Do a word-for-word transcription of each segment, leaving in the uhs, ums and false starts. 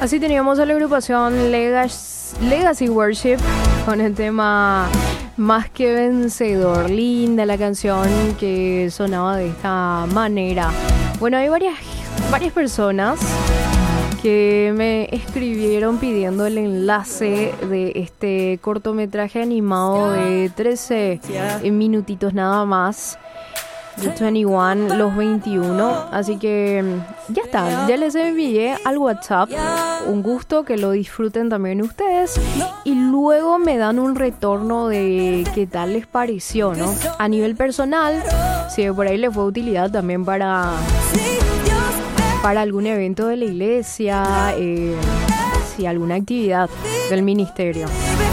Así teníamos a la agrupación Legacy, Legacy Worship con el tema Más que Vencedor. Linda la canción que sonaba de esta manera. Bueno, hay varias, varias personas que me escribieron pidiendo el enlace de este cortometraje animado de trece minutitos nada más. The veintiuno, los veintiuno, así que ya está, ya les envié al WhatsApp. Un gusto, que lo disfruten también ustedes y luego me dan un retorno de qué tal les pareció, ¿no? A nivel personal, si por ahí les fue de utilidad también para, para algún evento de la iglesia, eh, si alguna actividad del ministerio.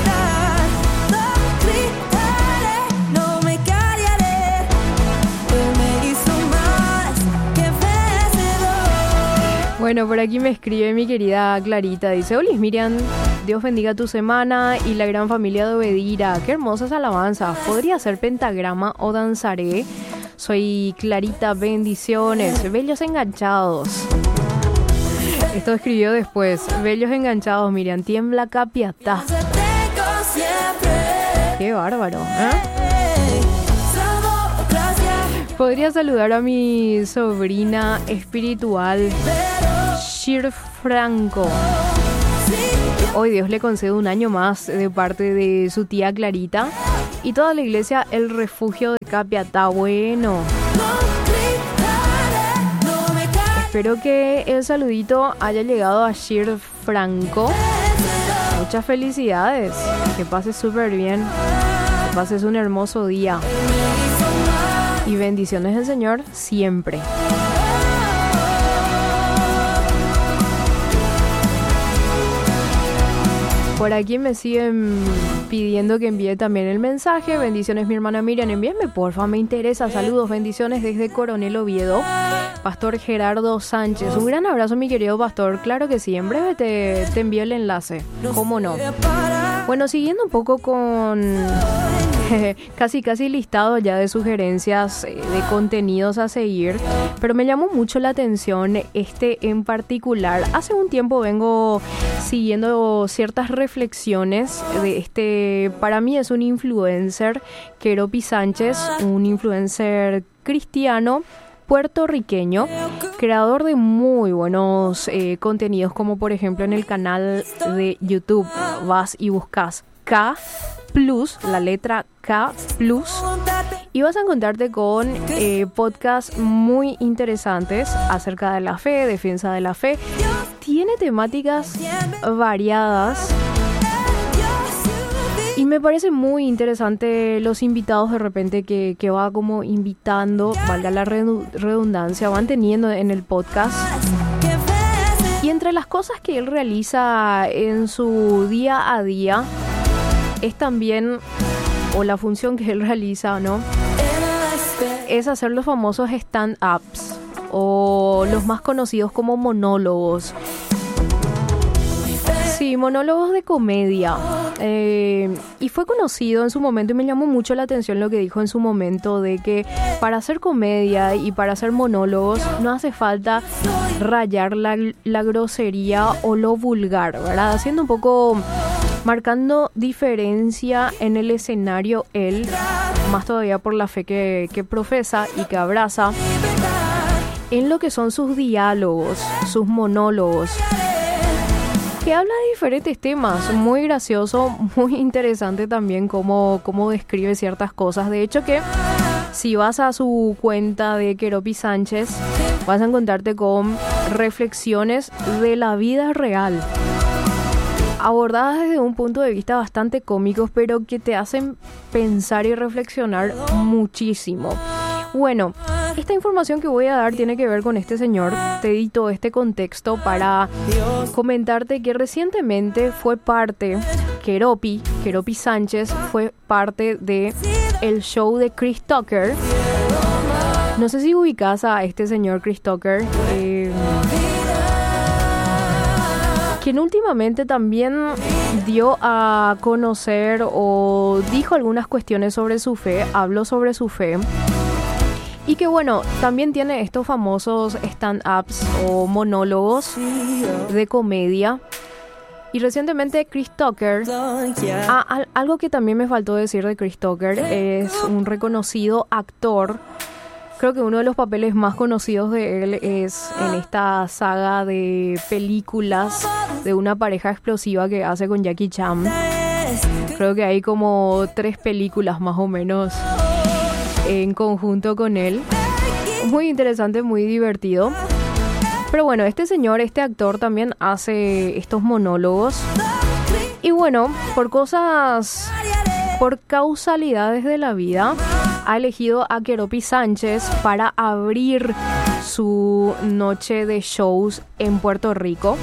Bueno, por aquí me escribe mi querida Clarita. Dice: Olis Miriam, Dios bendiga tu semana y la gran familia de Obedira. Qué hermosas alabanzas. ¿Podría ser pentagrama o danzaré? Soy Clarita, bendiciones. Bellos enganchados. Esto escribió después. Bellos enganchados, Miriam. Tiembla capiatá. Qué bárbaro, ¿eh? Podría saludar a mi sobrina espiritual, Shir Franco. Hoy Dios le concede un año más de parte de su tía Clarita y toda la iglesia El Refugio de Capiatá. Bueno, espero que el saludito haya llegado a Shir Franco. Muchas felicidades, que pases súper bien, que pases un hermoso día. Y bendiciones del Señor siempre. Por aquí me siguen pidiendo que envíe también el mensaje. Bendiciones, mi hermana Miriam. Envíenme, porfa, me interesa. Saludos, bendiciones desde Coronel Oviedo. Pastor Gerardo Sánchez. Un gran abrazo, mi querido pastor. Claro que sí, en breve te, te envío el enlace. ¿Cómo no? Bueno, siguiendo un poco con... casi casi listado ya de sugerencias eh, de contenidos a seguir, pero me llamó mucho la atención este en particular. Hace un tiempo vengo siguiendo ciertas reflexiones de este, para mí es un influencer, Keropi Sánchez, un influencer cristiano puertorriqueño, creador de muy buenos eh, contenidos, como por ejemplo en el canal de YouTube vas y buscas K Plus, la letra K Plus, y vas a encontrarte con eh, podcasts muy interesantes acerca de la fe, defensa de la fe. Tiene temáticas variadas y me parece muy interesante los invitados de repente que, que va como invitando, valga la redundancia, van teniendo en el podcast. Y entre las cosas que él realiza en su día a día es también, o la función que él realiza, ¿no?, es hacer los famosos stand-ups o los más conocidos como monólogos. Sí, monólogos de comedia. Eh, y fue conocido en su momento y me llamó mucho la atención lo que dijo en su momento de que para hacer comedia y para hacer monólogos no hace falta rayar la, la grosería o lo vulgar, ¿verdad? Haciendo un poco... marcando diferencia en el escenario él, más todavía por la fe que, que profesa y que abraza, en lo que son sus diálogos, sus monólogos, que habla de diferentes temas. Muy gracioso, muy interesante también cómo, cómo describe ciertas cosas. De hecho que si vas a su cuenta de Keropi Sánchez, vas a encontrarte con reflexiones de la vida real, abordadas desde un punto de vista bastante cómicos, pero que te hacen pensar y reflexionar muchísimo. Bueno, esta información que voy a dar tiene que ver con este señor. Te di todo este contexto para comentarte que recientemente fue parte, Keropi, Keropi Sánchez, fue parte de el show de Chris Tucker. No sé si ubicas a este señor Chris Tucker, eh... quien últimamente también dio a conocer o dijo algunas cuestiones sobre su fe, habló sobre su fe. Y que bueno, también tiene estos famosos stand-ups o monólogos de comedia. Y recientemente Chris Tucker, ah, al, algo que también me faltó decir de Chris Tucker, es un reconocido actor. Creo que uno de los papeles más conocidos de él es en esta saga de películas de una pareja explosiva que hace con Jackie Chan. Creo que hay como tres películas más o menos en conjunto con él. Muy interesante, muy divertido. Pero bueno, este señor, este actor también hace estos monólogos. Y bueno, por cosas, por causalidades de la vida, ha elegido a Keropi Sánchez para abrir su noche de shows en Puerto Rico.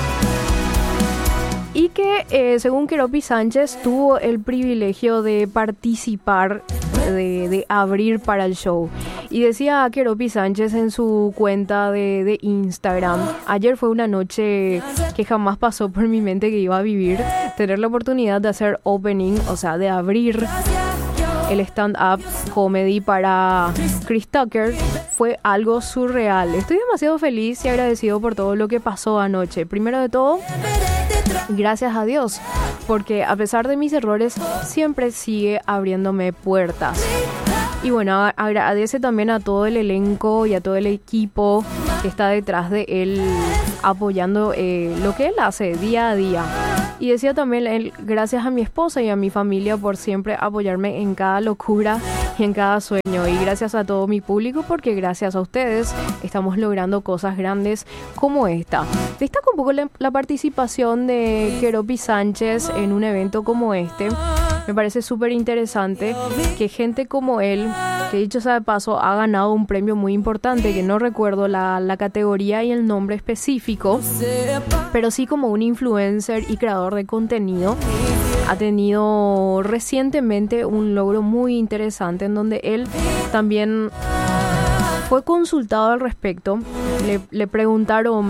Y que eh, según Keropi Sánchez tuvo el privilegio de participar, de, de abrir para el show. Y decía Keropi Sánchez en su cuenta de, de Instagram: ayer fue una noche que jamás pasó por mi mente que iba a vivir. Tener la oportunidad de hacer opening, o sea, de abrir el stand-up comedy para Chris Tucker, fue algo surreal. Estoy demasiado feliz y agradecido por todo lo que pasó anoche. Primero de todo, gracias a Dios, porque a pesar de mis errores, siempre sigue abriéndome puertas. Y bueno, agradece también a todo el elenco y a todo el equipo que está detrás de él, apoyando eh, lo que él hace día a día. Y decía también él: gracias a mi esposa y a mi familia por siempre apoyarme en cada locura y en cada sueño. Y gracias a todo mi público, porque gracias a ustedes estamos logrando cosas grandes como esta. Destaca un poco la, la participación de Keropi Sánchez en un evento como este. Me parece súper interesante que gente como él, que dicho sea de paso, ha ganado un premio muy importante, que no recuerdo la, la categoría y el nombre específico, pero sí como un influencer y creador de contenido, ha tenido recientemente un logro muy interesante en donde él también fue consultado al respecto. Le, le preguntaron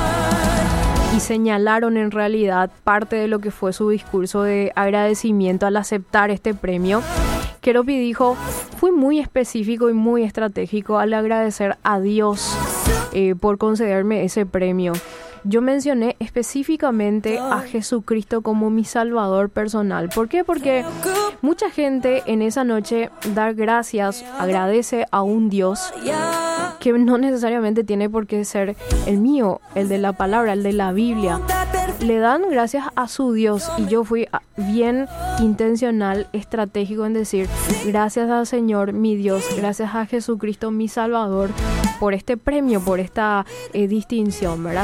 y señalaron en realidad parte de lo que fue su discurso de agradecimiento al aceptar este premio. Keropi dijo: fui muy específico y muy estratégico al agradecer a Dios eh, por concederme ese premio. Yo mencioné específicamente a Jesucristo como mi salvador personal. ¿Por qué? Porque mucha gente en esa noche da gracias, agradece a un Dios que no necesariamente tiene por qué ser el mío, el de la palabra, el de la Biblia. Le dan gracias a su Dios, y yo fui bien intencional, estratégico en decir: gracias al Señor, mi Dios, gracias a Jesucristo, mi Salvador, por este premio, por esta eh, distinción, ¿verdad?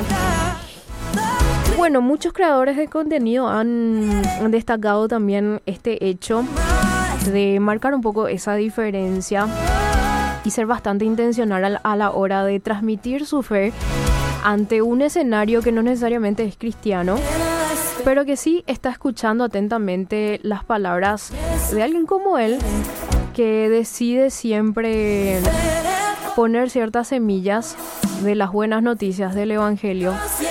Bueno, muchos creadores de contenido han, han destacado también este hecho de marcar un poco esa diferencia y ser bastante intencional a la hora de transmitir su fe ante un escenario que no necesariamente es cristiano, pero que sí está escuchando atentamente las palabras de alguien como él, que decide siempre poner ciertas semillas de las buenas noticias del Evangelio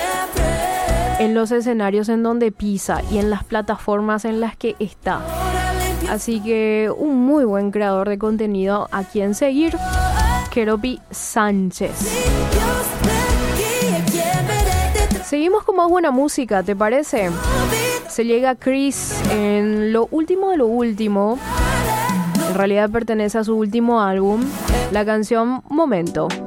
en los escenarios en donde pisa y en las plataformas en las que está. Así que un muy buen creador de contenido a quien seguir, Keropi Sánchez. Seguimos con más buena música, ¿te parece? Se llega Chris en lo último de lo último. En realidad pertenece a su último álbum, la canción Momento.